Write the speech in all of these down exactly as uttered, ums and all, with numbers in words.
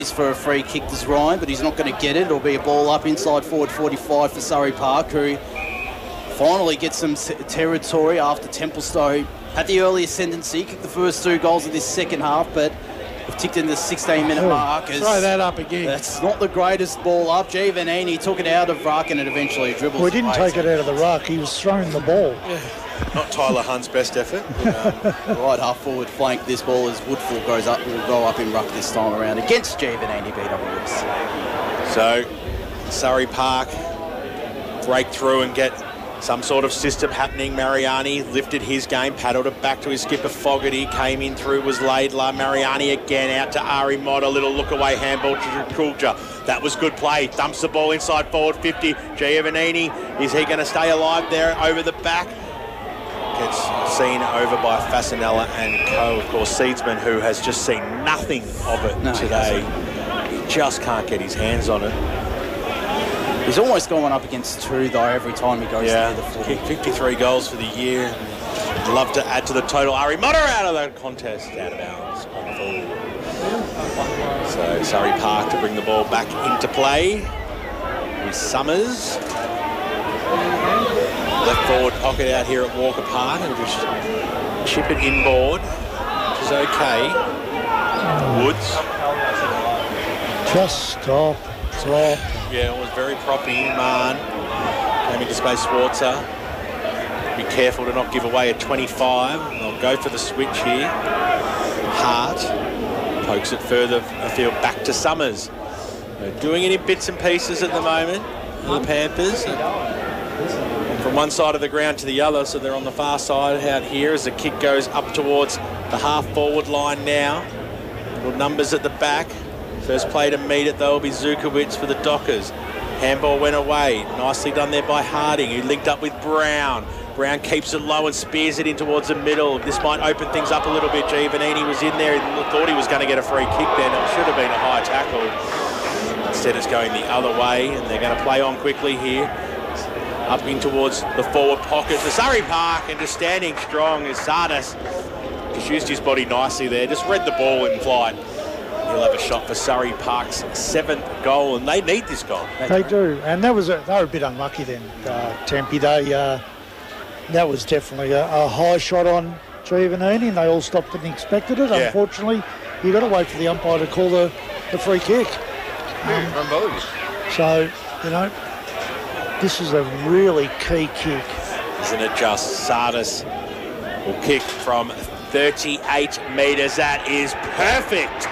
for a free kick to Ryan, but he's not going to get it. It'll be a ball up inside forward forty-five for Surrey Park, who finally gets some territory after Templestowe had the early ascendancy, kicked the first two goals of this second half, but we've ticked in the sixteen minute mark. As throw that up again. That's not the greatest ball up. Giovannini took it out of ruck and it eventually dribbles. Well, he didn't take it out of the ruck. He was throwing the ball. Yeah. Not Tyler Hunt's best effort. um, right half forward flank. This ball as Woodfull goes up, will go up in ruck this time around against Giovannini B W S. So Surrey Park break through and get some sort of system happening. Mariani lifted his game, paddled it back to his skipper Fogarty, came in through, was Laidlaw. Mariani again out to Ari Mott, a little look away handball to Kulja. That was good play. Dumps the ball inside forward fifty. Giovannini, is he going to stay alive there over the back? Gets seen over by Fasanella and co. Of course, Seedsman, who has just seen nothing of it no, today. He, he just can't get his hands on it. He's almost going up against two, though, every time he goes yeah, near the floor. fifty-three goals for the year. Love to add to the total. Ari Motter out of the contest, out of bounds. So Surrey Park to bring the ball back into play with Summers. Left forward pocket out here at Walker Park and just chip it inboard, which is okay. Woods. Just stop. Stop. Yeah, it was very proppy. Mann came into space. Schwarzer. Be careful to not give away a twenty-five. They'll go for the switch here. Hart pokes it further afield back to Summers. They're doing it in bits and pieces at the moment, the Panthers. From one side of the ground to the other, so they're on the far side out here as the kick goes up towards the half-forward line now. Little numbers at the back. First play to meet it, though, will be Zukowicz for the Dockers. Handball went away. Nicely done there by Harding, who linked up with Brown. Brown keeps it low and spears it in towards the middle. This might open things up a little bit. Giovannini was in there and thought he was going to get a free kick there. It should have been a high tackle. Instead, it's going the other way, and they're going to play on quickly here. Up in towards the forward pocket for Surrey Park, and just standing strong is Sardis. Just used his body nicely there, just read the ball in flight. He'll have a shot for Surrey Park's seventh goal, and they need this goal. They do, and that was a, they were a bit unlucky then, uh, Tempe. They, uh, that was definitely a, a high shot on Giovannini, and they all stopped and expected it. Yeah. Unfortunately, you've got to wait for the umpire to call the, the free kick. Um, so, you know, this is a really key kick. Isn't it just? Sardis will kick from thirty-eight metres. That is perfect.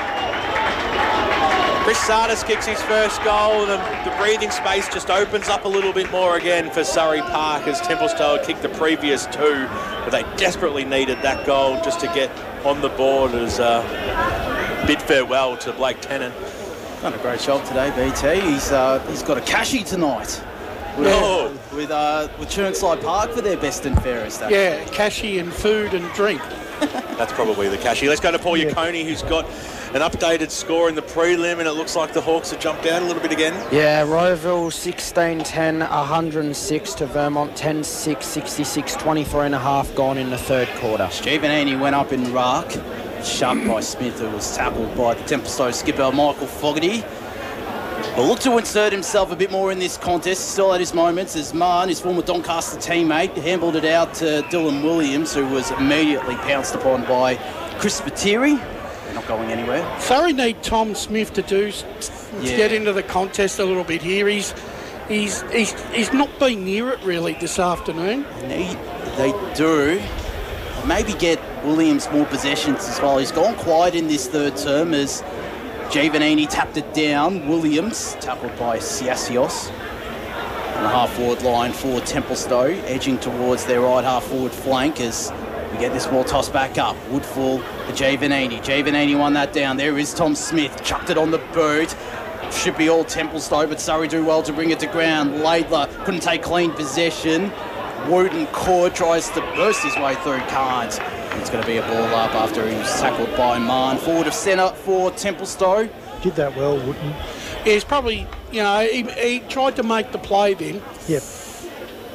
Chris Sardis kicks his first goal, and the, the breathing space just opens up a little bit more again for Surrey Park as Templestowe kicked the previous two, but they desperately needed that goal just to get on the board as a bid farewell to Blake Tennant. Done a great job today, B T. He's uh, he's got a cashy tonight. With, oh. with, uh, with Chirnside Park for their best and fairest. Actually. Yeah, cashy and food and drink. That's probably the cashy. Let's go to Paul Yaconi, who's got an updated score in the prelim, and it looks like the Hawks have jumped out a little bit again. Yeah, Roeville sixteen ten, one hundred six to Vermont ten six, sixty-six, twenty-three and a half gone in the third quarter. Giovannini went up in ruck, shoved by Smith, who was tackled by the Templestowe skipper Michael Fogarty. Will look to insert himself a bit more in this contest. Still at his moments as Mann, his former Doncaster teammate, handballed it out to Dylan Williams, who was immediately pounced upon by Chris Spiteri. They're not going anywhere. Surrey need Tom Smith to do to yeah. get into the contest a little bit here. He's he's he's he's not been near it really this afternoon. They, they do. Maybe get Williams more possessions as well. He's gone quiet in this third term as Giovannini tapped it down. Williams tackled by Siasios. On the half-forward line for Templestowe, edging towards their right half-forward flank as we get this ball tossed back up. Woodfull to Giovannini. Giovannini won that down. There is Tom Smith. Chucked it on the boot. Should be all Templestowe, but Surrey do well to bring it to ground. Laidlaw couldn't take clean possession. Wooten Core tries to burst his way through. Can't. It's going to be a ball up after he was tackled by Mann. Forward of centre for Templestowe. Did that well, Wooten. Yeah, he's probably, you know, he, he tried to make the play then. Yep.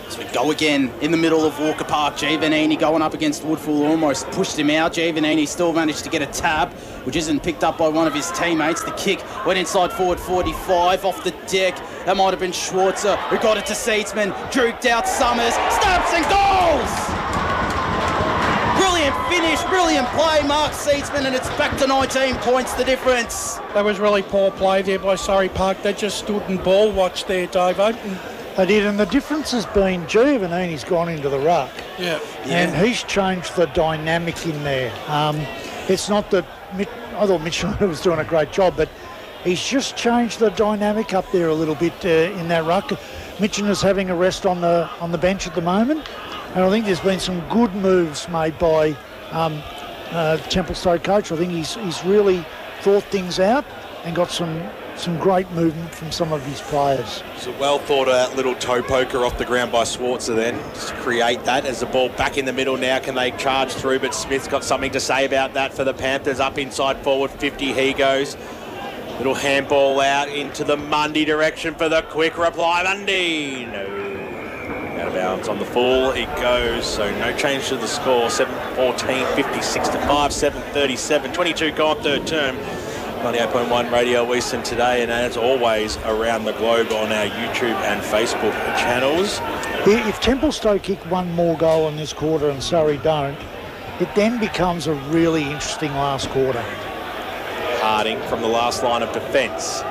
As we go again in the middle of Walker Park, Giovannini going up against Woodfull, almost pushed him out. Giovannini still managed to get a tab, which isn't picked up by one of his teammates. The kick went inside forward forty-five, off the deck. That might have been Schwarzer, who got it to Seedsman, druked out Summers, snaps and goals! Brilliant finish, brilliant play, Mark Seedsman, and it's back to nineteen points, the difference. That was really poor play there by Surrey Park. They just stood and ball watched there, Davo. They did, and the difference has been Giovannini's gone into the ruck. Yeah. And he's changed the dynamic in there. Um, it's not that Mitch, I thought Mitchell was doing a great job, but he's just changed the dynamic up there a little bit uh, in that ruck. Mitchell is having a rest on the on the bench at the moment, and I think there's been some good moves made by um, uh, Templestowe coach. I think he's he's really thought things out and got some some great movement from some of his players. It's a well thought out little toe poker off the ground by Schwarzer then, just to create that. As the ball back in the middle now, can they charge through? But Smith's got something to say about that for the Panthers. Up inside forward fifty, he goes. Little handball out into the Mundy direction for the quick reply. Mundy, no. Out of bounds on the full, it goes. So no change to the score. seven fourteen, fifty-six to five, seven thirty-seven, twenty-two gone third term. ninety-eight point one Radio Eastern today, and as always around the globe on our YouTube and Facebook channels. If Templestowe kick one more goal in this quarter and Surrey don't, it then becomes a really interesting last quarter. Harding from the last line of defence.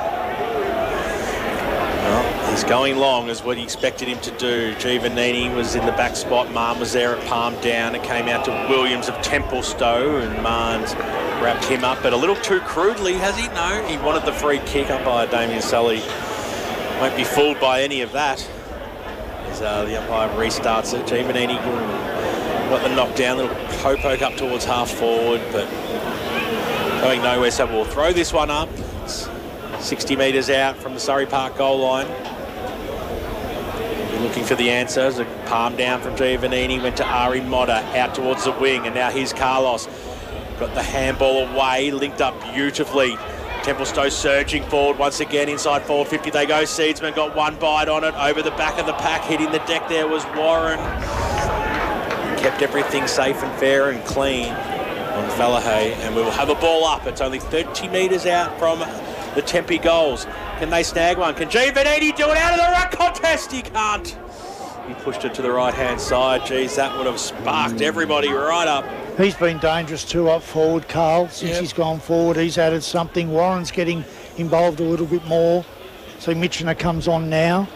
Well, he's going long is what he expected him to do. Giovannini was in the back spot. Marn was there at palm down. It came out to Williams of Templestowe, and Marn's wrapped him up, but a little too crudely, has he? No, he wanted the free kick up by Damien Sully. Won't be fooled by any of that. As uh, the umpire restarts it, Giovannini got the knockdown, little toe poke up towards half forward, but going nowhere, so we'll throw this one up. It's sixty metres out from the Surrey Park goal line. We're looking for the answers. A palm down from Giovannini, went to Ari Motta, out towards the wing, and now here's Carlos. Got the handball away, linked up beautifully. Templestowe surging forward once again, inside forward fifty they go. Seedsman got one bite on it, over the back of the pack, hitting the deck there was Warren. Kept everything safe and fair and clean on Fallahay, and we will have a ball up. It's only thirty metres out from the Tempe goals. Can they snag one? Can Giovannini do it out of the ruck contest? He can't. He pushed it to the right-hand side. Geez, that would have sparked everybody right up. He's been dangerous too up forward, Carl. Since yep. he's gone forward, he's added something. Warren's getting involved a little bit more. So Mitchiner comes on now.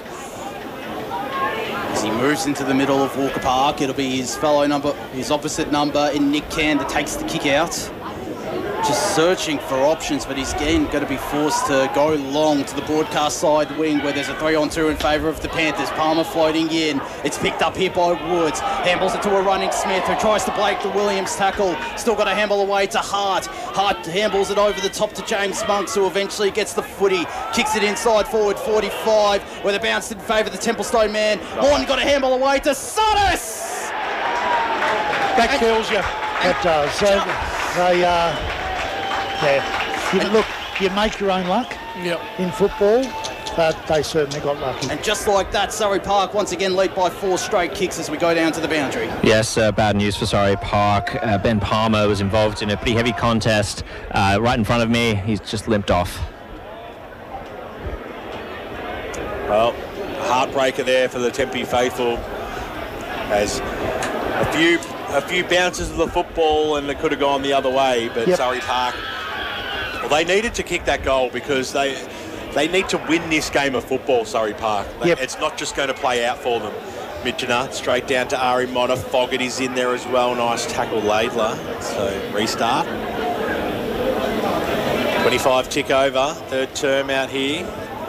As he moves into the middle of Walker Park, it'll be his fellow number, his opposite number in Nick Can that takes the kick out. Just searching for options, but he's again going to be forced to go long to the broadcast side wing where there's a three on two in favour of the Panthers. Palmer floating in. It's picked up here by Woods. Handballs it to a running Smith who tries to break the Williams tackle. Still got a handball away to Hart. Hart handballs it over the top to James Monks, who eventually gets the footy. Kicks it inside forward forty-five where the bounce in favour of the Templestowe man. Morton got a handball away to Sotis. That kills you. That does. So they, uh, yeah. You, look, you make your own luck yep. in football, but they certainly got lucky. And just like that, Surrey Park once again lead by four straight kicks as we go down to the boundary. Yes, uh, bad news for Surrey Park. Uh, Ben Palmer was involved in a pretty heavy contest uh, right in front of me. He's just limped off. Well, a heartbreaker there for the Tempe faithful, as a few a few bounces of the football and it could have gone the other way, but yep. Surrey Park, well, they needed to kick that goal because they they need to win this game of football, Surrey Park. Yep. It's not just going to play out for them. Mitchiner straight down to Ari Motta. Fogarty's in there as well. Nice tackle, Laidler. So restart. twenty-five tick over, third term out here.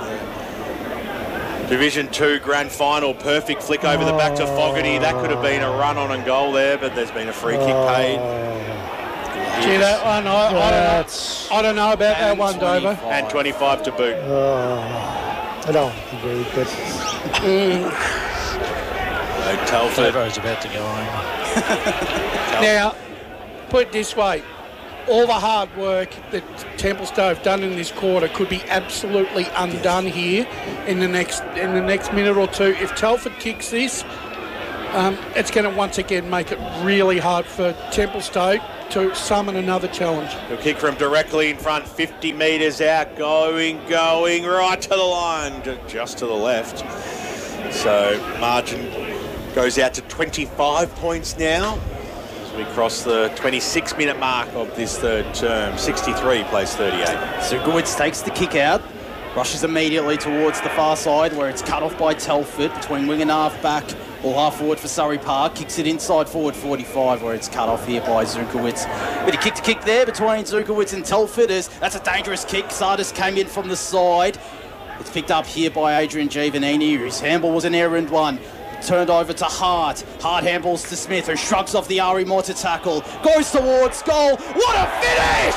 Division two Grand Final, perfect flick over the back to Fogarty. That could have been a run on and goal there, but there's been a free kick paid. Gee, that one, I, I, don't, I don't know about that one, Dover. And twenty-five to boot. Uh, I don't agree, but... mm. No, Telford. Dover's about to go home. Now, put it this way. all the hard work that Templestowe have done in this quarter could be absolutely undone here in the next in the next minute or two. If Telford kicks this, um, it's going to once again make it really hard for Templestowe to summon another challenge. He'll kick from directly in front, fifty metres out, going, going, right to the line, ju- just to the left. So margin goes out to twenty-five points now. We cross the twenty-six minute mark of this third term. sixty-three plays thirty-eight. Zukowicz takes the kick out, rushes immediately towards the far side where it's cut off by Telford between wing and half back or half forward for Surrey Park. Kicks it inside forward forty-five where it's cut off here by Zukowicz. But he kicked a kick there between Zukowicz and Telford. As that's a dangerous kick. Sardis came in from the side. It's picked up here by Adrian Giovannini, whose handball was an errand one. Turned over to Hart. Hart handballs to Smith, who shrugs off the Ari Mota tackle. Goes towards goal. What a finish!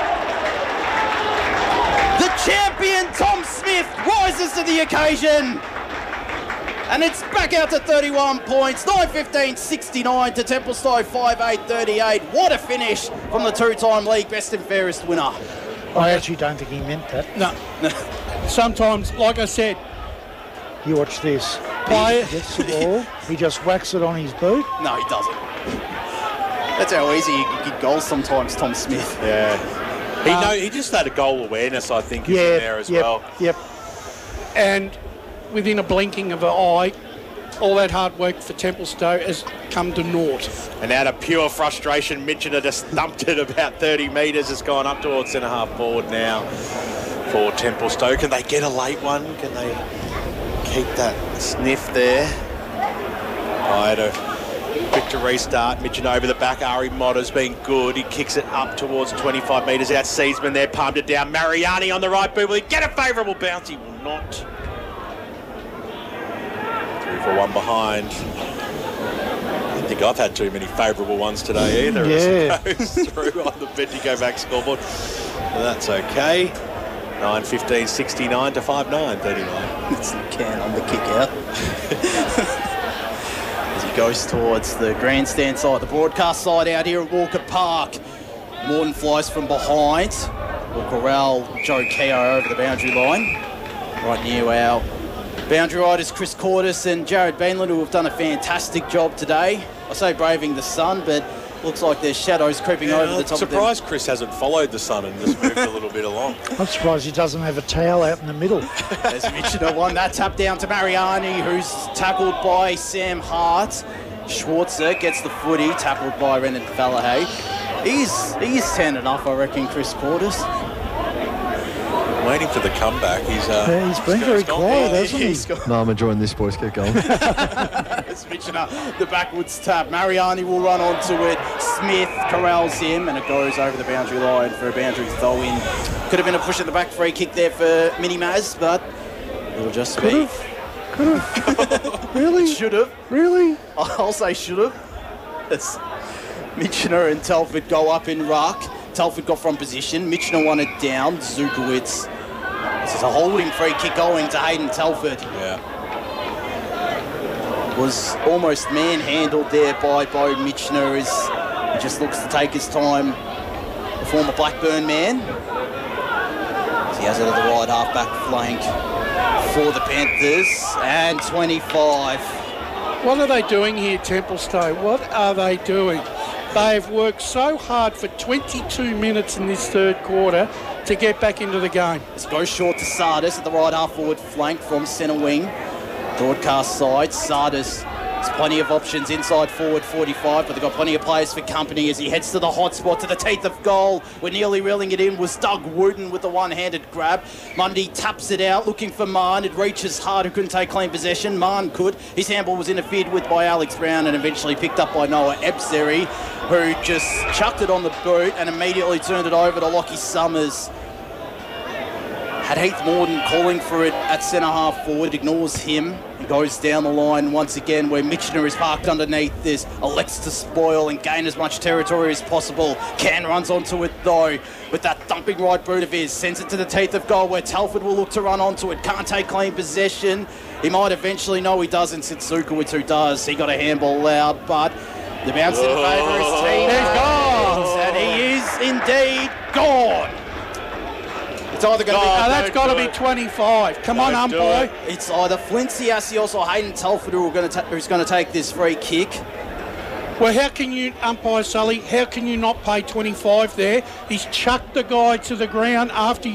The champion, Tom Smith, rises to the occasion. And it's back out to thirty-one points. nine fifteen sixty-nine to Templestowe five eight thirty-eight. What a finish from the two-time league best and fairest winner. I actually don't think he meant that. No. Sometimes, like I said, You watch this. Play He gets the ball, he just whacks it on his boot. No, he doesn't. That's how easy you can get goals sometimes, Tom Smith. Yeah. He Um, know he just had a goal awareness, I think, is Yeah, in there as yep, well. Yep. and within a blinking of an eye, all that hard work for Templestowe has come to naught. And out of pure frustration, Mitchell just thumped it about thirty metres. It's gone up towards centre half forward now for Templestowe. Can they get a late one? Can they keep that sniff there? Right, a quick to restart. Mitchell over the back. Ari Motta's been good. He kicks it up towards twenty-five metres out. Searsman there, pumped it down. Mariani on the right boot. Will he get a favourable bounce? He will not. Three for one behind. I don't think I've had too many favourable ones today either. Yeah. As it goes through on the Bendigo back scoreboard. But that's okay. nine fifteen sixty-nine to five nine thirty-nine. It's the can on the kick out. As he goes towards the grandstand side, the broadcast side out here at Walker Park. Morton flies from behind. Will corral Joe Keogh over the boundary line. Right near our boundary riders, Chris Cordes and Jared Bainland, who have done a fantastic job today. I say braving the sun, but looks like there's shadows creeping Yeah, over the I'm top of them. surprised Chris hasn't followed the sun and just moved a little bit along. I'm surprised he doesn't have a towel out in the middle. As Mitchell won that tap down to Mariani, who's tackled by Sam Hart. Schwarzer gets the footy, tackled by Renan Fallahay. He's he's ten enough, I reckon, Chris Cordes. Waiting for the comeback. He's uh, Yeah, he's been got- very got- quiet, yeah, hasn't he? He's got No, I'm enjoying this, boys. Keep going. Mitchell, the backwards tap. Mariani will run onto it. Smith corrals him, and it goes over the boundary line for a boundary throw in. Could have been a push at the back free kick there for Mini Maz, but it'll just be. Could have. Really? Should have. Really? I'll say should have. As Mitchell and Telford go up in ruck. Telford got from position. Mitchell won it down. Zukowicz. This is a holding free kick going to Hayden Telford. Yeah. Was almost manhandled there by Bo Mitchner as he just looks to take his time. The former Blackburn man. As he has it at the right half-back flank for the Panthers. And twenty-five. What are they doing here, Templestowe? What are they doing? They've worked so hard for twenty-two minutes in this third quarter to get back into the game. This goes short to Sardis at the right half forward flank from centre wing. Broadcast side, Sardis has plenty of options inside forward forty-five, but they've got plenty of players for company as he heads to the hot spot to the teeth of goal. We're nearly reeling it in was Doug Wooten with the one-handed grab. Mundy taps it out, looking for Marn. It reaches hard, who couldn't take clean possession. Marn could. His handball was interfered with by Alex Brown and eventually picked up by Noah Ebseri, who just chucked it on the boot and immediately turned it over to Lockie Summers. Had Heath Morden calling for it at centre half forward, ignores him and goes down the line once again where Mitchner is parked underneath this, elects to spoil and gain as much territory as possible. Can runs onto it though with that thumping right boot of his, sends it to the teeth of goal where Telford will look to run onto it, can't take clean possession. He might eventually, no he doesn't, since Zukowicz who does. He got a handball loud, but the bounce in favour of his team. He's gone. And he is, indeed gone. It's either going to God. be... Now, that's don't got to do be it. twenty-five. Come on, Don't do umpire. it. It's either Flint Siasios or Hayden Telford who are going to ta- who's going to take this free kick. Well, how can you, umpire Sully, how can you not pay twenty-five there? He's chucked the guy to the ground after